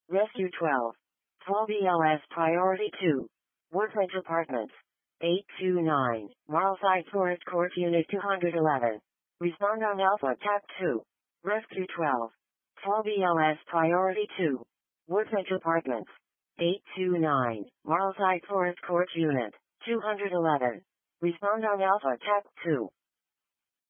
Rescue 12. 12 ELS Priority 2. Woodridge Apartments. 829. Marlside Forest Court Unit 211. Respond on Alpha Tap 2. Rescue 12. 12 ELS Priority 2. Woodridge Apartments. 829. Marlside Forest Court Unit 211. Respond on Alpha Tap 2.